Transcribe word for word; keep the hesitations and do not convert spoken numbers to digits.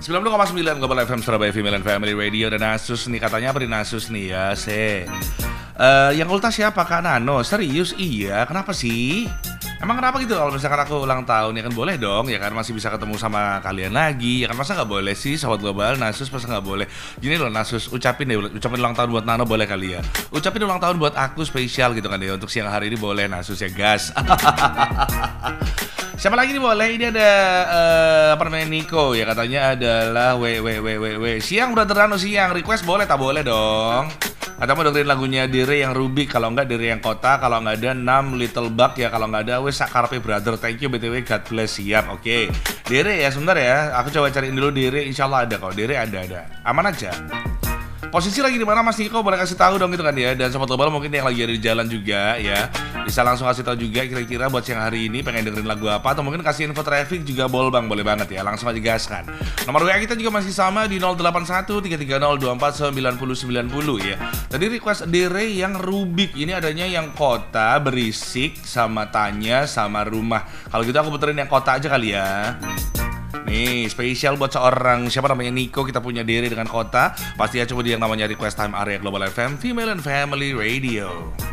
sembilan puluh koma sembilan Global F M Surabaya Female and Family Radio. Dan Asus nih, katanya apa di Asus nih ya, se uh, yang ulta siapa Kak Nano? Serius? Iya, kenapa sih? Emang kenapa gitu? Kalau misalkan aku ulang tahun ya kan boleh dong, ya kan masih bisa ketemu sama kalian lagi, ya kan masa nggak boleh sih Sobat Global? Nasus masa nggak boleh? Gini loh Nasus, ucapin deh, ucapin ulang tahun buat Nano boleh kali ya? Ucapin ulang tahun buat aku spesial gitu kan ya, untuk siang hari ini boleh Nasus ya gas. Siapa lagi nih boleh? Ini ada uh, apa namanya Nico ya, katanya adalah w w w w w siang brother Nano siang, request boleh tak boleh dong? Atau mau dengerin lagunya Dire yang Rubik, kalau enggak Dire yang Kota, kalau enggak ada enam Little Bug ya, kalau enggak ada wes sakarpe brother. Thank you B T W, God bless, siap. Oke okay. Dire ya, sebentar ya, aku coba cariin dulu Dire, insya Allah ada kok. Dire ada ada, aman aja. Posisi lagi di mana Mas Niko, boleh kasih tahu dong gitu kan ya. Dan Sobat Global mungkin yang lagi ada di jalan juga ya, bisa langsung kasih tahu juga kira-kira buat siang hari ini pengen dengerin lagu apa, atau mungkin kasih info traffic juga boleh bang, boleh banget ya, langsung aja gaskan. Nomor W A kita juga masih sama di nol delapan satu tiga tiga nol dua empat sembilan nol sembilan nol ya. Tadi request Dire yang Rubik, ini adanya yang Kota, Berisik, sama Tanya, sama Rumah. Kalau gitu aku puterin yang Kota aja kali ya. Nih, spesial buat seorang siapa namanya Nico, kita punya Dire dengan Kota. Pasti ya coba dia yang namanya Request Time Area Global F M Female and Family Radio.